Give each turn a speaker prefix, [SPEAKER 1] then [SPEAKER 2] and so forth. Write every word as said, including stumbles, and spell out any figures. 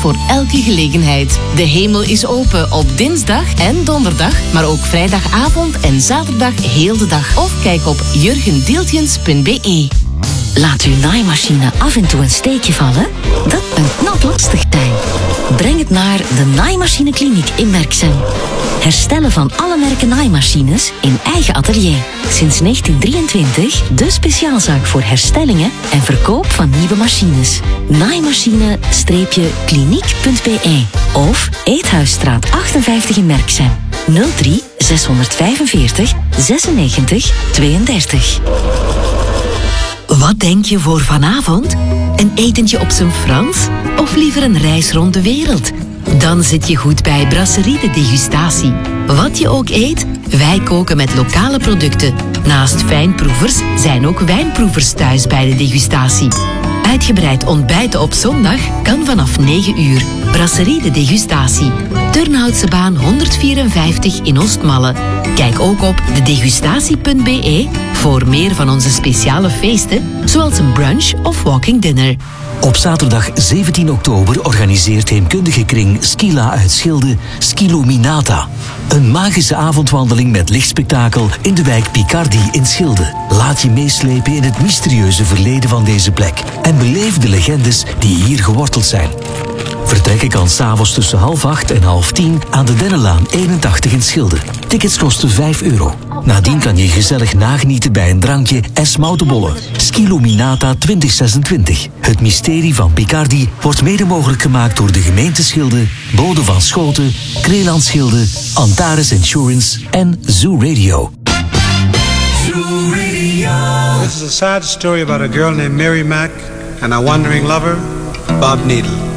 [SPEAKER 1] voor elke gelegenheid. De hemel is open op dinsdag en donderdag, maar ook vrijdagavond en zaterdag heel de dag. Of kijk op jurgendeeltjens punt b e.
[SPEAKER 2] Laat uw naaimachine af en toe een steekje vallen? Dat kan knap lastig zijn. Breng het naar de Naaimachinekliniek in Merksem. Herstellen van alle merken naaimachines in eigen atelier. Sinds negentien drieëntwintig de speciaalzaak voor herstellingen en verkoop van nieuwe machines. Naaimachine-kliniek punt b e of Eethuisstraat achtenvijftig in Merksem. nul drie zeshonderdvijfenveertig zesennegentig tweeëndertig.
[SPEAKER 3] Wat denk je voor vanavond? Een etentje op zijn Frans? Of liever een reis rond de wereld? Dan zit je goed bij Brasserie de Degustatie. Wat je ook eet, wij koken met lokale producten. Naast fijnproevers zijn ook wijnproevers thuis bij de degustatie. Uitgebreid ontbijten op zondag kan vanaf negen uur. Brasserie de Degustatie. Turnhoutsebaan honderdvierenvijftig in Oostmalle. Kijk ook op de degustatie punt b e voor meer van onze speciale feesten, zoals een brunch of walking dinner.
[SPEAKER 4] Op zaterdag zeventien oktober organiseert heemkundige kring Skila uit Schilde Skiluminata. Een magische avondwandeling met lichtspektakel in de wijk Picardi in Schilde. Laat je meeslepen in het mysterieuze verleden van deze plek en beleef de legendes die hier geworteld zijn. Vertrekken kan s'avonds tussen half acht en half tien aan de Dennenlaan eenentachtig in Schilde. Tickets kosten vijf euro. Nadien kan je gezellig nagenieten bij een drankje en smoutenbollen. Skiluminata twintig zesentwintig. Het mysterie van Picardi wordt mede mogelijk gemaakt door de gemeente Schilde, Bode van Schoten, Kreeland Schilde, Antares Insurance en Zoo Radio.
[SPEAKER 5] Zoo Radio. This is a sad story about a girl named Mary Mack and a wandering lover, Bob Needle.